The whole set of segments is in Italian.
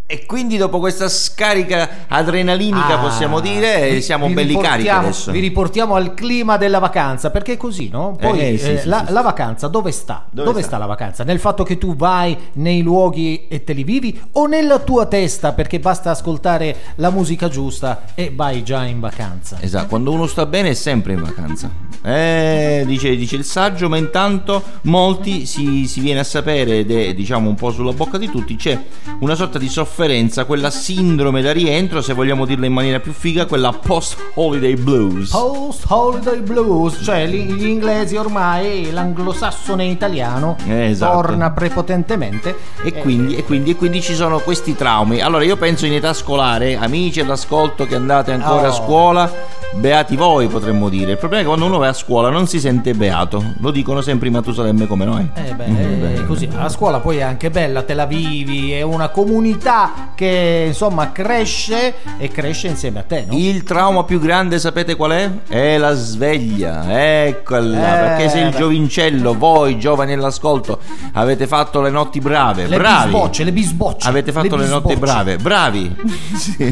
E quindi dopo questa scarica adrenalinica possiamo dire siamo belli carichi adesso. Vi riportiamo al clima della vacanza, perché è così, no? Poi sì. la vacanza dove sta? Dove sta la vacanza? Nel fatto che tu vai nei luoghi e te li vivi, o nella tua testa, perché basta ascoltare la musica giusta e vai già in vacanza? Esatto, quando uno sta bene è sempre in vacanza. Dice il saggio, ma intanto molti si viene a sapere, ed è diciamo un po' sulla bocca di tutti, c'è una sorta di sofferenza, quella sindrome da rientro, se vogliamo dirla in maniera più figa, quella post-holiday blues. Post-holiday blues, cioè gli inglesi ormai, l'anglosassone italiano torna prepotentemente e quindi ci sono questi traumi. Allora io penso in età scolare, amici all'ascolto che andate ancora a scuola, beati voi potremmo dire. Il problema è che quando uno va a scuola non si sente beato, lo dicono sempre i Matusalemme come noi. Così la scuola poi è anche bella, te la vivi, è una comunità che insomma cresce insieme a te, no? Il trauma più grande sapete qual è? È la sveglia, eccola, perché se il giovincello, voi giovani all'ascolto, avete fatto le notti brave, le bisbocce, avete fatto le notti brave, bravi sì.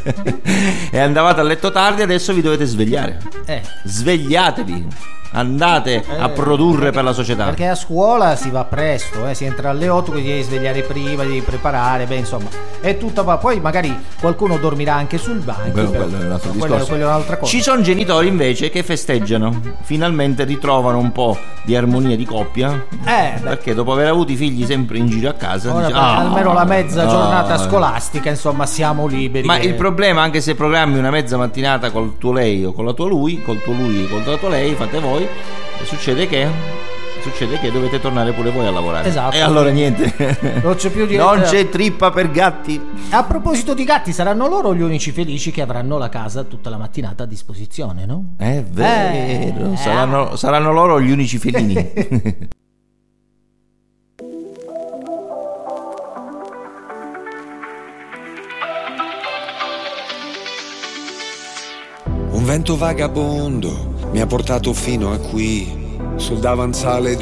E andavate a letto tardi, adesso vi dovete svegliare, svegliatevi, andate a produrre per la società, perché a scuola si va presto, si entra alle 8, quindi devi svegliare prima, devi preparare, insomma è tutta, poi magari qualcuno dormirà anche sul banco, quello è un altro discorso. Quello è un'altra cosa. Ci sono genitori invece che festeggiano, finalmente ritrovano un po' di armonia di coppia, perché dopo aver avuto i figli sempre in giro a casa almeno la mezza giornata scolastica, insomma siamo liberi. Ma il problema, anche se programmi una mezza mattinata col tuo lei o con la tua lui, col tuo lui o con la tua lei, fate voi, succede che dovete tornare pure voi a lavorare. Esatto. E allora niente, non c'è più non c'è trippa per gatti. A proposito di gatti, saranno loro gli unici felici che avranno la casa tutta la mattinata a disposizione, no? È vero, saranno loro gli unici felini. Un vento vagabondo mi ha portato fino a qui, sul davanzale di